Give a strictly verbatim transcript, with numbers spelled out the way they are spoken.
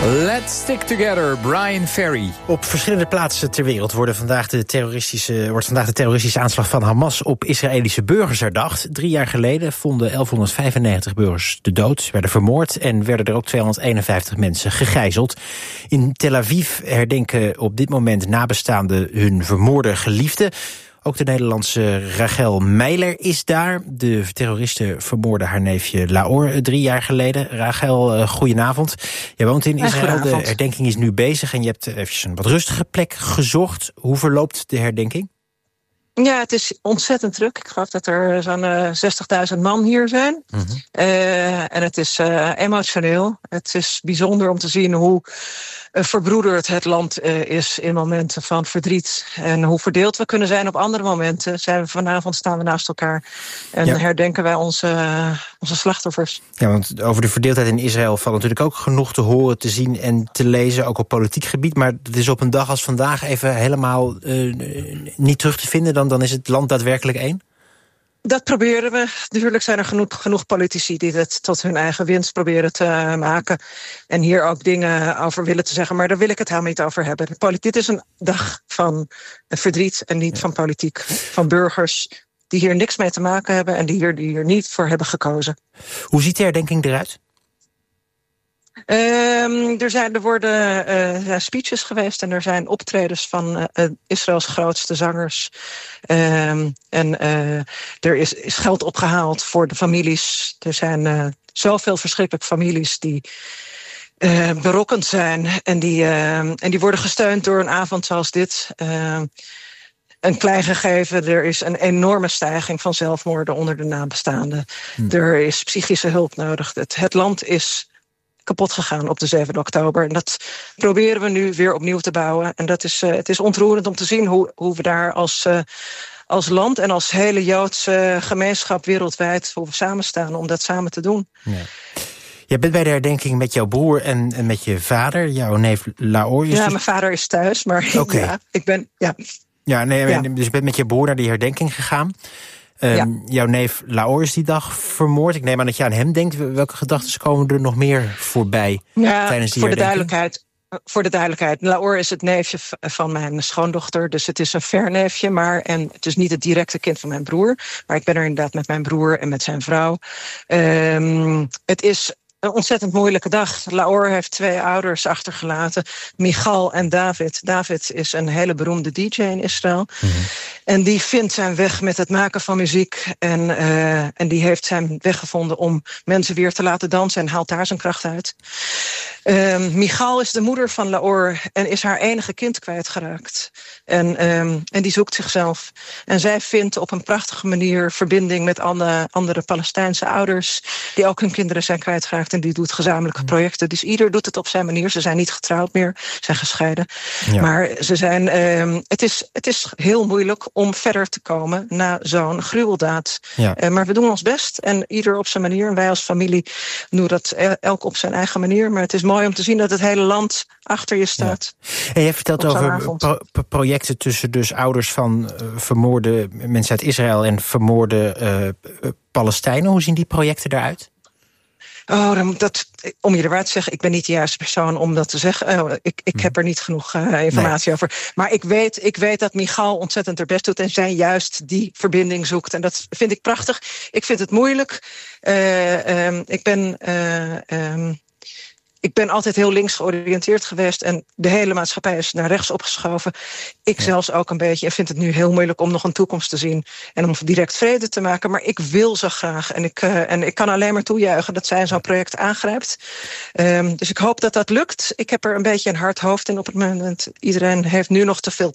Let's stick together, Brian Ferry. Op verschillende plaatsen ter wereld worden vandaag de terroristische, wordt vandaag de terroristische aanslag van Hamas op Israëlische burgers herdacht. Drie jaar geleden vonden elfhonderdvijfennegentig burgers de dood, werden vermoord en werden er ook tweehonderdeenenvijftig mensen gegijzeld. In Tel Aviv herdenken op dit moment nabestaanden hun vermoorde geliefden. Ook de Nederlandse Rachel Meiler is daar. De terroristen vermoorden haar neefje Laor drie jaar geleden. Rachel, uh, goedenavond. Jij woont in Israël, de herdenking is nu bezig en je hebt even een wat rustige plek gezocht. Hoe verloopt de herdenking? Ja, het is ontzettend druk. Ik geloof dat er zo'n uh, zestigduizend man hier zijn. Mm-hmm. Uh, en het is uh, emotioneel. Het is bijzonder om te zien hoe uh, verbroederd het land uh, is in momenten van verdriet. En hoe verdeeld we kunnen zijn op andere momenten. Zijn we vanavond staan we naast elkaar en ja. herdenken wij onze, uh, onze slachtoffers. Ja, want over de verdeeldheid in Israël valt natuurlijk ook genoeg te horen, te zien en te lezen, ook op politiek gebied. Maar het is op een dag als vandaag even helemaal uh, niet terug te vinden. Dan dan is het land daadwerkelijk één? Dat proberen we. Natuurlijk zijn er genoeg, genoeg politici die het tot hun eigen winst proberen te uh, maken. En hier ook dingen over willen te zeggen. Maar daar wil ik het helemaal niet over hebben. Dit is een dag van verdriet en niet ja. van politiek. Van burgers die hier niks mee te maken hebben en die hier, die hier niet voor hebben gekozen. Hoe ziet de herdenking eruit? Um, er, zijn, er worden uh, speeches geweest en er zijn optredens van uh, Israëls grootste zangers. Um, en uh, er is, is geld opgehaald voor de families. Er zijn uh, zoveel verschrikkelijke families die uh, berokkend zijn. En die, uh, en die worden gesteund door een avond zoals dit. Uh, Een klein gegeven, er is een enorme stijging van zelfmoorden onder de nabestaanden. Hm. Er is psychische hulp nodig. Het, het land is kapot gegaan op de zevende oktober. En dat proberen we nu weer opnieuw te bouwen. En dat is, uh, het is ontroerend om te zien hoe, hoe we daar als, uh, als land en als hele Joodse gemeenschap wereldwijd hoe we samen staan om dat samen te doen. Ja. Je bent bij de herdenking met jouw broer en, en met je vader, jouw neef Laor. Ja, dus mijn vader is thuis, maar okay. ja, ik ben... Ja. Ja, nee, ja. Dus je bent met je broer naar die herdenking gegaan. Um, ja. Jouw neef Laor is die dag vermoord. Ik neem aan dat je aan hem denkt. Welke gedachten komen er nog meer voorbij ja, tijdens die voor herdenking? De duidelijkheid, voor de duidelijkheid, Laor is het neefje van mijn schoondochter. Dus het is een verneefje, maar en het is niet het directe kind van mijn broer. Maar ik ben er inderdaad met mijn broer en met zijn vrouw. Um, het is een ontzettend moeilijke dag. Laor heeft twee ouders achtergelaten, Michal en David. David is een hele beroemde D J in Israël. Mm-hmm. En die vindt zijn weg met het maken van muziek. En, uh, en die heeft zijn weg gevonden om mensen weer te laten dansen en haalt daar zijn kracht uit. Uh, Michal is de moeder van Laor en is haar enige kind kwijtgeraakt. En, um, en die zoekt zichzelf. En zij vindt op een prachtige manier verbinding met andere, andere Palestijnse ouders die ook hun kinderen zijn kwijtgeraakt. En die doet gezamenlijke projecten. Dus ieder doet het op zijn manier. Ze zijn niet getrouwd meer, zijn gescheiden. Ja. Maar ze zijn, um, het, is, het is heel moeilijk om verder te komen na zo'n gruweldaad. Ja. Uh, maar we doen ons best en ieder op zijn manier. En wij als familie doen dat elk op zijn eigen manier. Maar het is mooi om te zien dat het hele land achter je staat. Ja. En je vertelt over pro- projecten tussen dus ouders van uh, vermoorde mensen uit Israël en vermoorde uh, Palestijnen. Hoe zien die projecten eruit? Oh, dan, dat, om je de waar te zeggen, ik ben niet de juiste persoon om dat te zeggen. Oh, ik, ik heb er niet genoeg uh, informatie nee. over. Maar ik weet, ik weet dat Michal ontzettend haar best doet en zij juist die verbinding zoekt. En dat vind ik prachtig. Ik vind het moeilijk. Uh, um, ik ben... Uh, um, Ik ben altijd heel links georiënteerd geweest en de hele maatschappij is naar rechts opgeschoven. Ik ja. zelfs ook een beetje en vind het nu heel moeilijk om nog een toekomst te zien en om direct vrede te maken. Maar ik wil zo graag en ik, uh, en ik kan alleen maar toejuichen dat zij zo'n project aangrijpt. Um, dus ik hoop dat dat lukt. Ik heb er een beetje een hard hoofd in op het moment. Iedereen heeft nu nog te veel